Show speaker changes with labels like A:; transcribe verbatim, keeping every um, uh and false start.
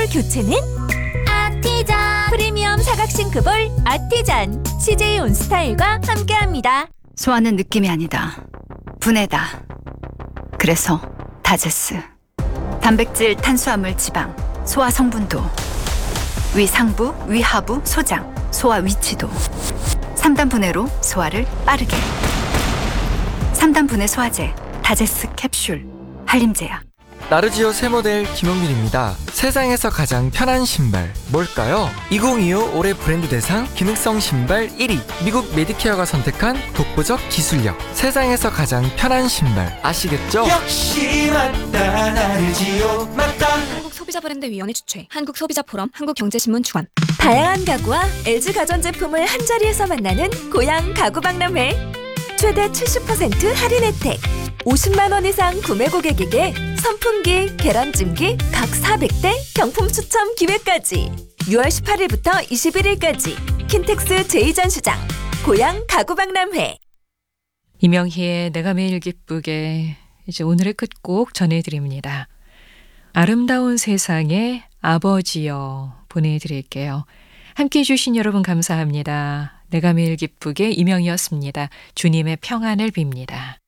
A: 교체는 아티잔. 프리미엄 사각 싱크볼 아티잔. 씨제이 온스타일과 함께합니다.
B: 소화는 느낌이 아니다. 분해다. 그래서 다제스. 단백질, 탄수화물, 지방, 소화 성분도, 위 상부, 위 하부, 소장, 소화 위치도. 삼 단 분해로 소화를 빠르게. 삼 단 분해 소화제, 다제스 캡슐, 한림제약.
C: 나르지오 새 모델 김용민입니다. 세상에서 가장 편한 신발 뭘까요? 이천이십오 올해 브랜드 대상 기능성 신발 일 위. 미국 메디케어가 선택한 독보적 기술력. 세상에서 가장 편한 신발 아시겠죠?
D: 역시 맞다 나르지오 맞다.
E: 한국소비자브랜드위원회 주최, 한국소비자포럼, 한국경제신문 주관.
A: 다양한 가구와 엘지 가전제품을 한자리에서 만나는 고양 가구박람회. 최대 칠십 퍼센트 할인 혜택. 오십만 원 이상 구매 고객에게 선풍기, 계란찜기 각 사백 대 경품 추첨 기회까지. 유월 십팔일부터 이십일일까지 킨텍스 제이 전시장 고양 가구박람회.
F: 이명희의 내가 매일 기쁘게 이제 오늘의 끝곡 전해드립니다. 아름다운 세상의 아버지여 보내드릴게요. 함께해 주신 여러분 감사합니다. 내가 매일 기쁘게 이명희였습니다. 주님의 평안을 빕니다.